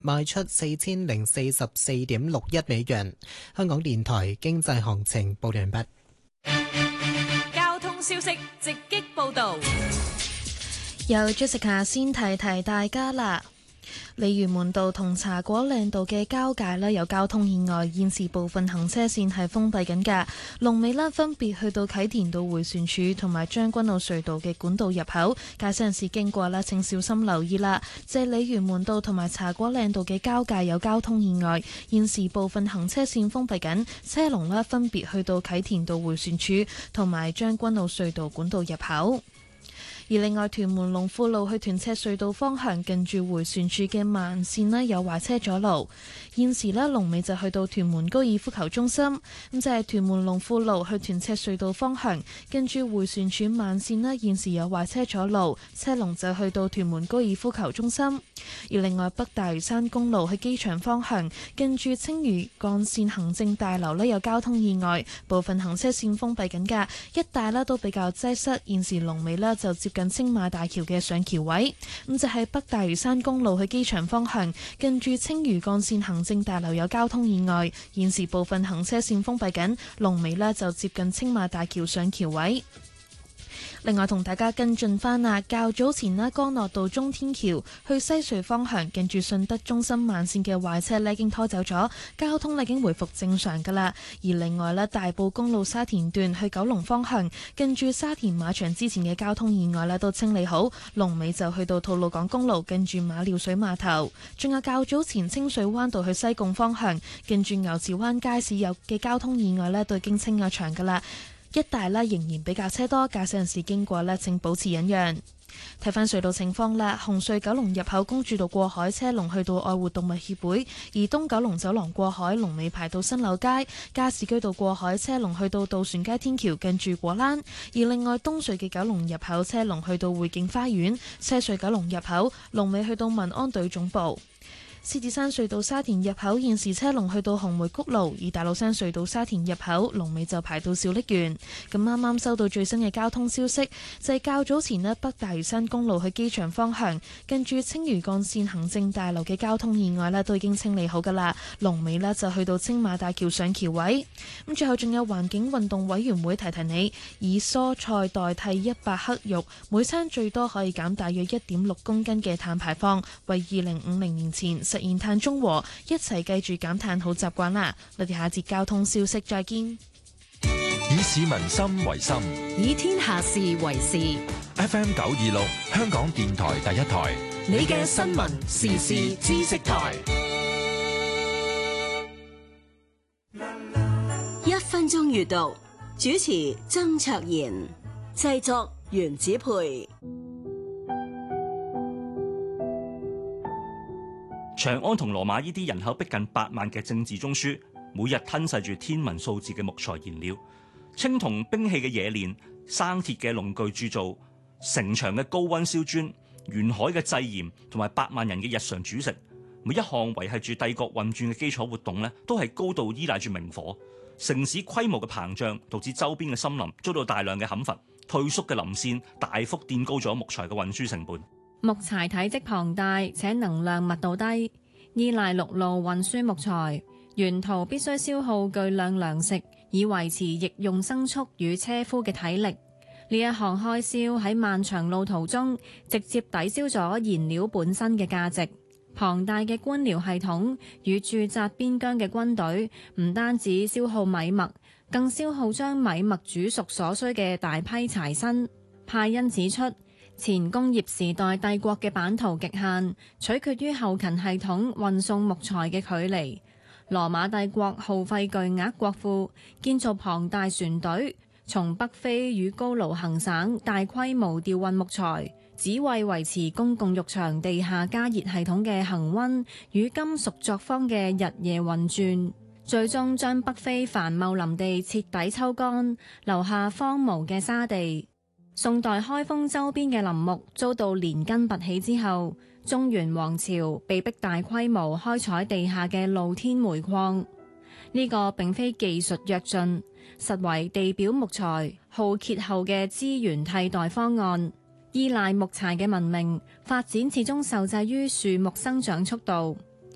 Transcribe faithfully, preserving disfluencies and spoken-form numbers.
賣出四千零四十四點六一美元。香港電台經濟行情報完畢。 交通消息直擊報道。 由 Jessica 先提提大家啦。鯉魚門道同茶果嶺道嘅交界呢，有交通意外，現時部分行車線係封閉緊㗎。龍尾呢，分別去到啟田道迴旋處同埋將軍澳隧道嘅管道入口，駕駛人士經過呢，請小心留意啦。即係鯉魚門道同埋茶果嶺道嘅交界有交通意外，現時部分行車線封閉緊，車龍呢，分別去到啟田道迴旋處同埋將軍澳隧道管道入口。而另外，屯門龍富路去屯赤隧道方向，近住迴旋處嘅慢線呢，有壞車阻路。現時呢，龍尾就去到屯門高爾夫球中心。咁就係屯門龍富路去屯赤隧道方向，近住迴旋處慢線呢，現時有壞車阻路，車龍就去到屯門高爾夫球中心。而另外，北大嶼山公路去機場方向，近住青嶼幹線行政大樓呢，有交通意外，部分行車線封閉緊㗎，一帶呢都比較擠塞。現時龍尾呢就接近青馬大橋嘅上橋位。咁就係北大嶼山公路去機場方向，近住青嶼幹線行政大樓有交通意外，現時部分行車線封閉緊，龍尾呢就接近青馬大橋上橋位。另外同大家跟進翻啊，較早前呢，干諾道中天橋去西隧方向，近住順德中心慢線嘅壞車呢已經拖走咗，交通呢已經回復正常噶啦。而另外呢，大埔公路沙田段去九龍方向，近住沙田馬場之前嘅交通意外呢都清理好，龍尾就去到吐露港公路近住馬料水碼頭。仲有較早前清水灣道去西貢方向，近住牛池灣街市有嘅交通意外呢都已經清咗場噶啦。一帶呢仍然比較車多，駕駛人士經過呢請保持忍讓。睇返隧道情況啦，紅隧九龍入口公主道過海車龍去到愛護動物協會，而東九龍走廊過海龍尾排到新柳街，加士居道過海車龍去到渡船街天橋近住果欄。而另外東隧嘅九龍入口車龍去到匯景花園，西隧九龍入口龍尾去到民安隊總部。獅子山隧道沙田入口現時車龍去到紅梅谷路，而大老山隧道沙田入口龍尾就排到小瀝源。咁啱啱收到最新嘅交通消息，就係、是、較早前呢，北大嶼山公路去機場方向，近住青嶼幹線行政大樓嘅交通意外呢都已經清理好噶啦，龍尾呢就去到青馬大橋上橋位。咁最後仲有環境運動委員會提提你，以蔬菜代替一百克肉，每餐最多可以減大約一點六公斤嘅碳排放，為二零五零年前實現碳中和，一齊記住減碳好習慣啦！我哋下節交通消息再見。 以市民心為心， 以天下事為事。 F M 九二六香港電台第一台， 你嘅新聞時事知識台。 一分鐘閱讀，主持曾卓賢，製作袁子培。 長安同羅馬呢啲人口逼近八萬嘅政治中樞，每日吞噬住天文數字嘅木材燃料，青銅兵器嘅冶煉，生鐵嘅農具鑄造，城牆嘅高溫燒磚，沿海嘅製鹽，同埋百萬人嘅日常煮食，每一項維繫住帝國運轉嘅基礎活動咧，都係高度依賴住明火。城市規模嘅膨脹導致周邊嘅森林遭到大量嘅砍伐，退縮嘅林線大幅墊高咗木材嘅運輸成本。 木材體積龐大且能量密度低，依賴陸路運輸木材，沿途必須消耗巨量糧食以維持役用牲畜與車夫嘅體力。呢一項開銷喺漫長路途中直接抵消咗燃料本身嘅價值。龐大嘅官僚系統與駐紮邊疆嘅軍隊唔單止消耗米麥，更消耗將米麥煮熟所需嘅大批柴薪。派恩指出，前工業時代帝國嘅版圖極限，取決於後勤系統運送木材嘅距離。羅馬帝國耗費巨額國庫，建造龐大船隊，從北非與高盧行省大規模調運木材，只為維持公共浴場地下加熱系統嘅恆溫與金屬作坊嘅日夜運轉，最終將北非繁茂林地徹底抽乾，留下荒蕪嘅沙地。宋代開封周邊嘅林木遭到連根拔起之後，中原王朝被迫大規模開採地下嘅露天煤礦。呢、這個並非技術躍進，實為地表木材耗竭後嘅資源替代方案。依賴木材嘅文明發展始終受制於樹木生長速度。